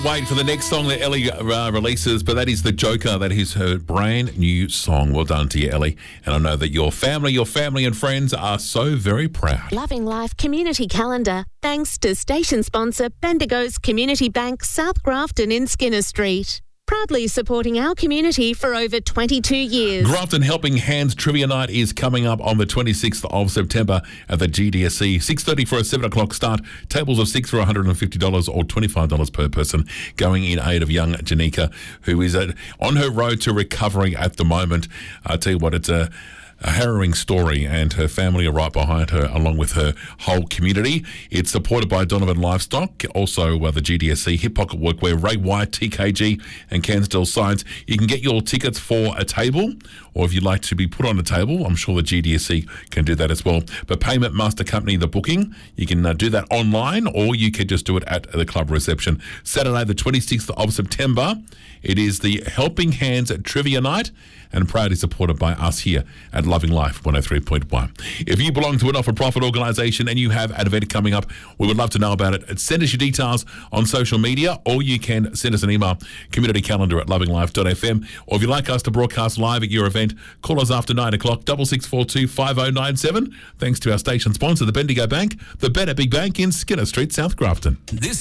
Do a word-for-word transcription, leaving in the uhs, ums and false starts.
Wait for the next song that Ellie uh, releases, but that is The Joker. That is her brand new song. Well done to you, Ellie. And I know that your family, your family and friends are so very proud. Loving Life Community Calendar. Thanks to station sponsor Bendigo's Community Bank, South Grafton in Skinner Street. Proudly supporting our community for over twenty-two years. Grafton Helping Hands Trivia Night is coming up on the twenty-sixth of September at the G D S C. six thirty for a seven o'clock start. Tables of six for one hundred fifty dollars or twenty-five dollars per person, going in aid of young Janika, who is uh, on her road to recovery at the moment. I tell you what, it's a... A harrowing story, and her family are right behind her, along with her whole community. It's supported by Donovan Livestock, also uh, the G D S C, Hip Pocket Workwear, Ray White, T K G, and Cansdale Signs. You can get your tickets for a table, or if you'd like to be put on a table, I'm sure the G D S C can do that as well. But payment must accompany the booking. You can uh, do that online, or you can just do it at the club reception. Saturday, the twenty-sixth of September, it is the Helping Hands Trivia Night, and proudly supported by us here at Loving Life one oh three point one. If you belong to a not-for-profit organisation and you have an event coming up, we would love to know about it. Send us your details on social media, or you can send us an email, communitycalendar at lovinglife dot f m. Or if you'd like us to broadcast live at your event, call us after nine o'clock, double six four two five oh nine seven. Thanks to our station sponsor, the Bendigo Bank, the Better Big Bank in Skinner Street, South Grafton. This